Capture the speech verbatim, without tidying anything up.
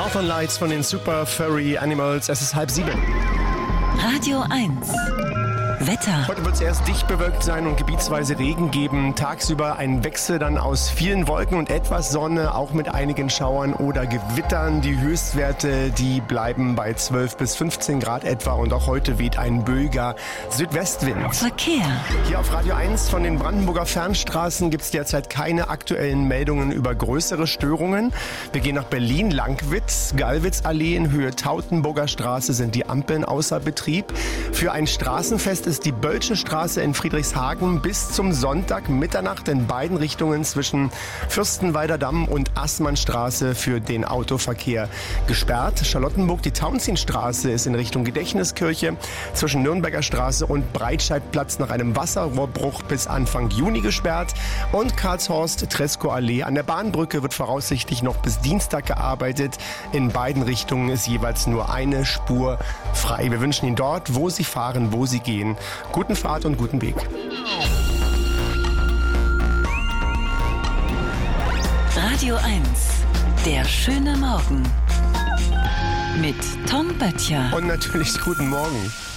Northern Lights von den Super Furry Animals. Es ist halb sieben. Radio eins. Wetter. Heute wird es erst dicht bewölkt sein und gebietsweise Regen geben. Tagsüber ein Wechsel dann aus vielen Wolken und etwas Sonne, auch mit einigen Schauern oder Gewittern. Die Höchstwerte, die bleiben bei zwölf bis fünfzehn Grad etwa und auch heute weht ein böiger Südwestwind. Verkehr. Hier auf Radio eins von den Brandenburger Fernstraßen gibt es derzeit keine aktuellen Meldungen über größere Störungen. Wir gehen nach Berlin, Langwitz, Gallwitzallee in Höhe Tautenburger Straße sind die Ampeln außer Betrieb. Für ein Straßenfest ist die Bölsche Straße in Friedrichshagen bis zum Sonntag Mitternacht in beiden Richtungen zwischen Fürstenwalder Damm und Assmannstraße für den Autoverkehr gesperrt. Charlottenburg, die Tauentzienstraße ist in Richtung Gedächtniskirche zwischen Nürnberger Straße und Breitscheidplatz nach einem Wasserrohrbruch bis Anfang Juni gesperrt. Und Karlshorst-Treskow-Allee an der Bahnbrücke wird voraussichtlich noch bis Dienstag gearbeitet. In beiden Richtungen ist jeweils nur eine Spur frei. Wir wünschen Ihnen dort, wo Sie fahren, wo Sie gehen, guten Fahrt und guten Weg. Radio eins. Der schöne Morgen. Mit Tom Böttcher. Und natürlich guten Morgen.